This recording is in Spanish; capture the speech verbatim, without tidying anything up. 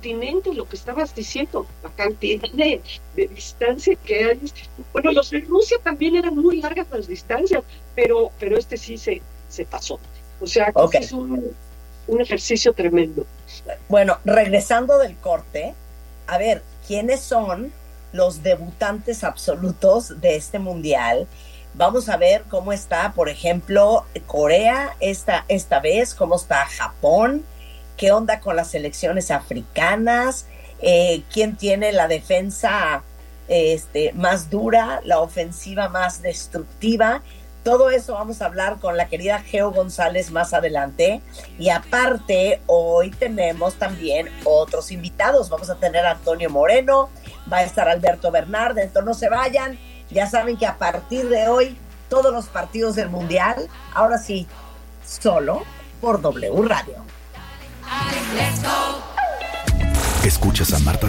pertinente lo que estabas diciendo, la cantidad de, de distancia que hay. Bueno, los de Rusia también eran muy largas las distancias, pero, pero este sí se, se pasó. O sea, que Ok, sí es un, un ejercicio tremendo. bueno, regresando del corte, a ver, ¿quiénes son los debutantes absolutos de este mundial? Vamos a ver cómo está, por ejemplo, Corea esta, esta vez, cómo está Japón, qué onda con las selecciones africanas, eh, quién tiene la defensa este, más dura, la ofensiva más destructiva. Todo eso vamos a hablar con la querida Geo González más adelante. Y aparte, hoy tenemos también otros invitados. Vamos a tener a Antonio Moreno, va a estar Alberto Bernard, entonces no se vayan. Ya saben que a partir de hoy, todos los partidos del Mundial, ahora sí, solo por W Radio. Escuchas a Marta